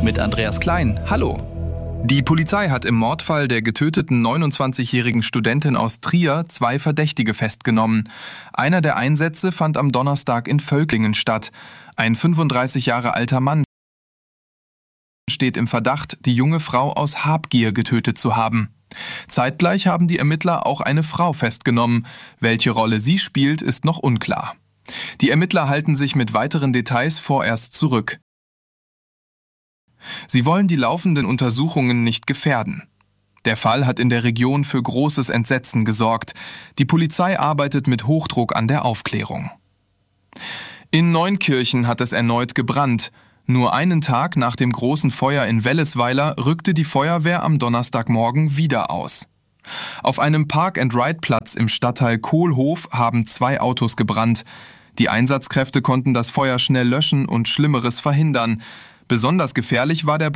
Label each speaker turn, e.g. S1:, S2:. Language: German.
S1: mit Andreas Klein. Hallo. Die Polizei hat im Mordfall der getöteten 29-jährigen Studentin aus Trier 2 Verdächtige festgenommen. Einer der Einsätze fand am Donnerstag in Völklingen statt. Ein 35 Jahre alter Mann steht im Verdacht, die junge Frau aus Habgier getötet zu haben. Zeitgleich haben die Ermittler auch eine Frau festgenommen. Welche Rolle sie spielt, ist noch unklar. Die Ermittler halten sich mit weiteren Details vorerst zurück. Sie wollen die laufenden Untersuchungen nicht gefährden. Der Fall hat in der Region für großes Entsetzen gesorgt. Die Polizei arbeitet mit Hochdruck an der Aufklärung. In Neunkirchen hat es erneut gebrannt. Nur einen Tag nach dem großen Feuer in Wellesweiler rückte die Feuerwehr am Donnerstagmorgen wieder aus. Auf einem Park-and-Ride-Platz im Stadtteil Kohlhof haben 2 Autos gebrannt. Die Einsatzkräfte konnten das Feuer schnell löschen und Schlimmeres verhindern. Besonders gefährlich war der